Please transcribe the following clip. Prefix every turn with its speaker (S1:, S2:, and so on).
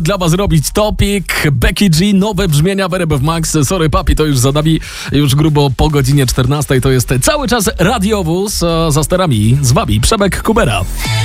S1: dla was robić topik. Becky G, nowe brzmienia w RMF Max. Sorry papi, to już za nami, już grubo po godzinie 14. To jest cały czas radiowóz, za sterami z wami Przemek Kubera.